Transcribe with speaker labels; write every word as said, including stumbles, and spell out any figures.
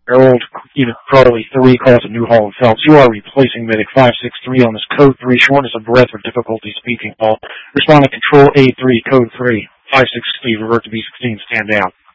Speaker 1: Harold Even Crowley three calls it New Holland Phelps. You are replacing Medic five six three on this code three, shortness of breath or difficulty speaking call. Respond to control A three, code three. five six three, revert to B sixteen, stand down.